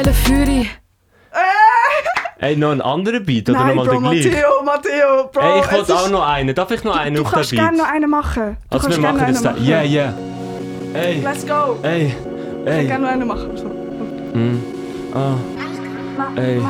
geile Führer. Ey, noch einen anderen Beat oder Nein, nochmal Bro, den gleichen? Matteo, Bro. Ey, ich es wollte ist- auch noch einen. Darf ich noch einen Du auf den kannst gerne noch Beat? einen machen. Du Also kannst wir gerne machen noch das einen da. machen. Yeah. Ey, Let's go. ey, Ich kann ey. gerne noch einen machen. So. Ey.